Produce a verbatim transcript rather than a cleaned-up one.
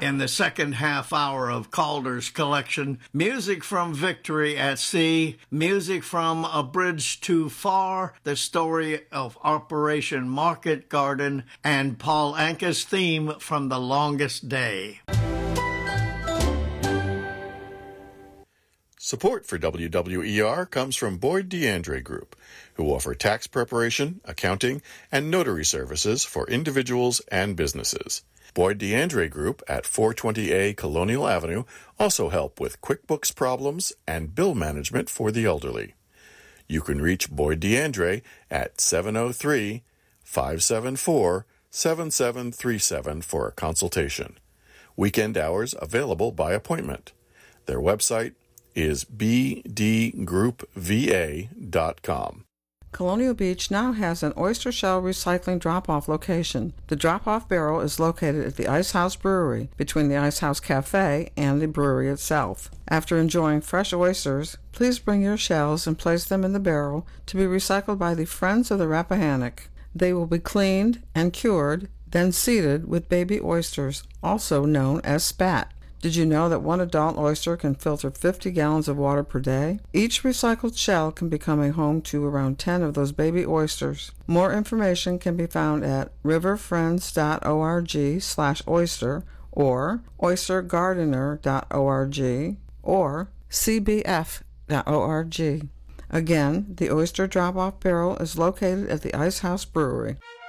In the second half hour of Calder's collection, music from Victory at Sea, music from A Bridge Too Far, the story of Operation Market Garden, and Paul Anka's theme from The Longest Day. Support for W W E R comes from Boyd DeAndre Group, who offer tax preparation, accounting, and notary services for individuals and businesses. Boyd DeAndre Group at four twenty A Colonial Avenue also help with QuickBooks problems and bill management for the elderly. You can reach Boyd DeAndre at seven oh three, five seven four, seven seven three seven for a consultation. Weekend hours available by appointment. Their website is b d group v a dot com. Colonial Beach now has an oyster shell recycling drop-off location. The drop-off barrel is located at the Ice House Brewery, between the Ice House Cafe and the brewery itself. After enjoying fresh oysters, please bring your shells and place them in the barrel to be recycled by the Friends of the Rappahannock. They will be cleaned and cured, then seeded with baby oysters, also known as spat. Did you know that one adult oyster can filter fifty gallons of water per day? Each recycled shell can become a home to around ten of those baby oysters. More information can be found at riverfriends.org slash oyster or oystergardener.org or c b f dot org. Again, the oyster drop-off barrel is located at the Ice House Brewery.